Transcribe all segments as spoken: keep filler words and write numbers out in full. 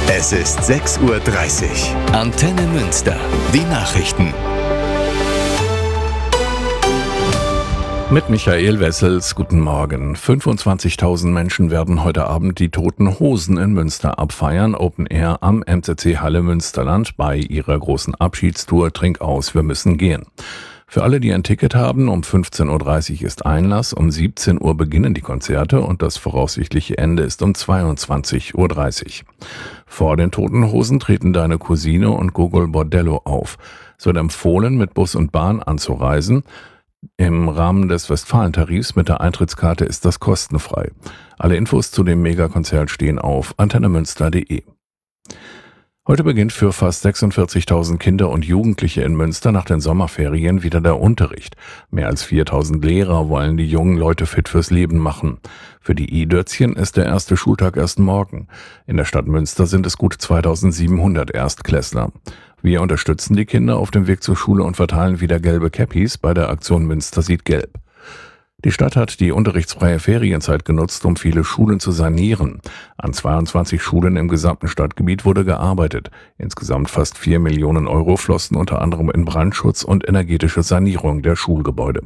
Es ist sechs Uhr dreißig. Antenne Münster. Die Nachrichten. Mit Michael Wessels, guten Morgen. fünfundzwanzigtausend Menschen werden heute Abend die Toten Hosen in Münster abfeiern. Open Air am M C C Halle Münsterland bei ihrer großen Abschiedstour Trink aus, wir müssen gehen. Für alle, die ein Ticket haben, um fünfzehn Uhr dreißig ist Einlass, um siebzehn Uhr beginnen die Konzerte und das voraussichtliche Ende ist um zweiundzwanzig Uhr dreißig. Vor den Toten Hosen treten Deine Cousine und Gogol Bordello auf. Es wird empfohlen, mit Bus und Bahn anzureisen. Im Rahmen des Westfalentarifs mit der Eintrittskarte ist das kostenfrei. Alle Infos zu dem Megakonzert stehen auf antennemünster punkt de. Heute beginnt für fast sechsundvierzigtausend Kinder und Jugendliche in Münster nach den Sommerferien wieder der Unterricht. Mehr als viertausend Lehrer wollen die jungen Leute fit fürs Leben machen. Für die I-Dötzchen ist der erste Schultag erst morgen. In der Stadt Münster sind es gut zweitausendsiebenhundert Erstklässler. Wir unterstützen die Kinder auf dem Weg zur Schule und verteilen wieder gelbe Cappies bei der Aktion Münster sieht gelb. Die Stadt hat die unterrichtsfreie Ferienzeit genutzt, um viele Schulen zu sanieren. An zweiundzwanzig Schulen im gesamten Stadtgebiet wurde gearbeitet. Insgesamt fast vier Millionen Euro flossen unter anderem in Brandschutz und energetische Sanierung der Schulgebäude.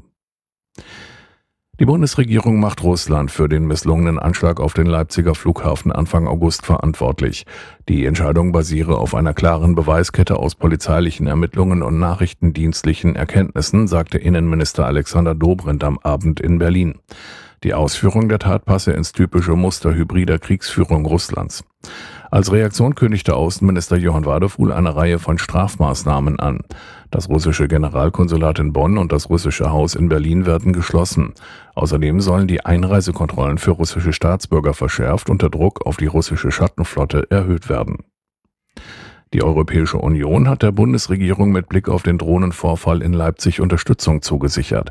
Die Bundesregierung macht Russland für den misslungenen Anschlag auf den Leipziger Flughafen Anfang August verantwortlich. Die Entscheidung basiere auf einer klaren Beweiskette aus polizeilichen Ermittlungen und nachrichtendienstlichen Erkenntnissen, sagte Innenminister Alexander Dobrindt am Abend in Berlin. Die Ausführung der Tat passe ins typische Muster hybrider Kriegsführung Russlands. Als Reaktion kündigte Außenminister Johann Wadefuhl eine Reihe von Strafmaßnahmen an. Das russische Generalkonsulat in Bonn und das russische Haus in Berlin werden geschlossen. Außerdem sollen die Einreisekontrollen für russische Staatsbürger verschärft und der Druck auf die russische Schattenflotte erhöht werden. Die Europäische Union hat der Bundesregierung mit Blick auf den Drohnenvorfall in Leipzig Unterstützung zugesichert.